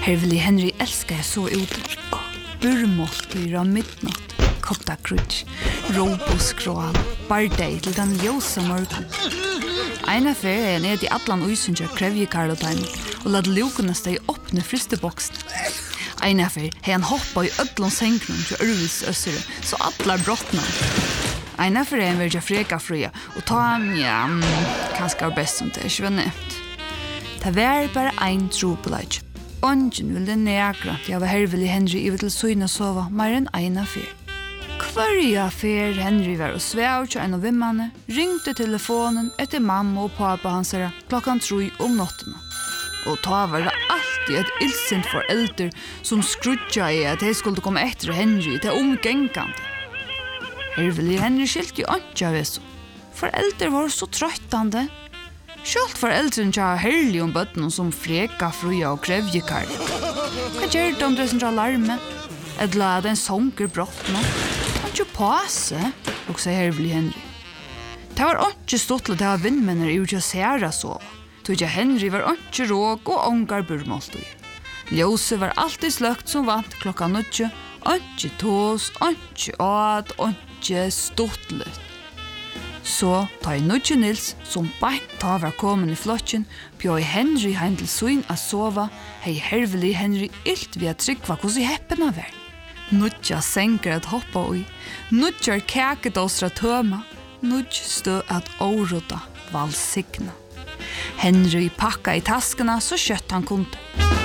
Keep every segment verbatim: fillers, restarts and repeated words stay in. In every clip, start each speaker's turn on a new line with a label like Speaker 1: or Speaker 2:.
Speaker 1: Hervelig Henry älskar jag så ute. Burmåltyr av midnatt, kopta krutsch, roboskrål, bardej till den ljósa morgon. Eina fer er ned i allan uisunjar krevje karlotajn og lad lukuna steg oppne fristeboksen. Eina fer hei han hoppa i ödlon senknum til Ørvis Øssere, så atlar brottna. Eina fer er han verja freka fria, og ta han, ja, mm, kanskje var best som det ikke var nevnt. Det var bare ein trobeleik. Ongen ville negra til jeg var hervelig Henry i til søyna sova mer enn eina fer. Hverja fer Henry var og svev til en av vimmane, ringte telefonen etter mamma og pappa hans her klokkan tru om nottena. Og ta var det alltid et ildsint forelder som skrutja i at jeg skulle komme etter Henry til omgengande. Hervelig Henry skilt jo ikke av eso. Forelder var så trøttande. Sjølt foreldren tja herlig om bøtten som freka, fruja og krevjekar. Hva gjør det om det som tja larme? Edla den sonker brottna? Han tja pase, og sier hervelig Henry. Det var ikke stottlet til å ha vindmenner i utja særa sova. Tja Henry var ikke råk og ångar burmåltøy. Ljøse var alltid sløkt som vant klokka nødje, ikke tås, ikke åt, ikke stottlet. Så ta i nødje Nils, som beint ta var kommet i flotjen, bjør Henry heim til søyn a sova, hei hervelig Henry ilt vi a tryggva hos i heppena var. Nødja senker at hoppa ui, nødja kakedåsra tøma, nødja stø at åroda valsigna. Henry pakka i taskena så kjøtt han kunde.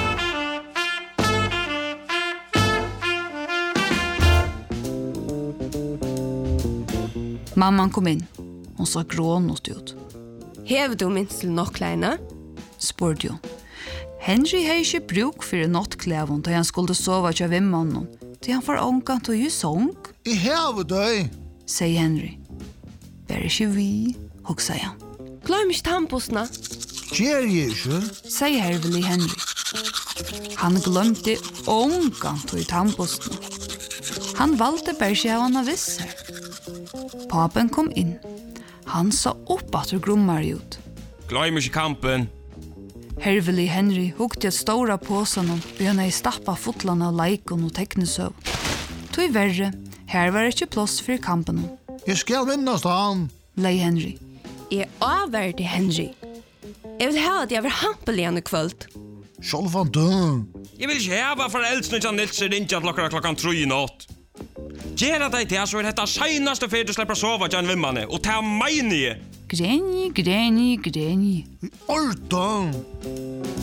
Speaker 1: Mamman kom inn. Hon sa grånot ut.
Speaker 2: Hever du minst til nokkleina?
Speaker 1: Spurte hun. Henry hei ikke bruk for nottklævun da han skulle sova til vimmannen, til han får ångan til å gi sång.
Speaker 3: I hever døy,
Speaker 1: sier Henry. Vær ikke vi, og sier han.
Speaker 2: Glöm ikke tannpostna.
Speaker 3: Kjer jeg ikke?
Speaker 1: Sier hervelig Henry. Han glemte ångan til tannpostna. Han valgte bare ikke av han av visser. Papen kom inn. Han sa opp at du grummar ut.
Speaker 4: Glöm ikke kampen.
Speaker 1: Hervelig Henry hukte et stora påsen og begynne i stappa fotlarna av leikon og teknesøv. Tog verre, her var ikke plass for kampen.
Speaker 3: Jeg skal minnast han.
Speaker 1: Lei Henry.
Speaker 2: Jeg avverdi Henry. Jeg vil ha at jeg var hampel igjen i kvöld.
Speaker 3: Sjolvan døm.
Speaker 4: Jeg vil ikke heva foreldrene til Nils er ikke klokkara klokkan tru i natt. Gjera deg til så er dette seinaste fyrir du slipper sova til en vimmane, og ta meg nye.
Speaker 1: Greni, greni, greni.
Speaker 3: Ordan.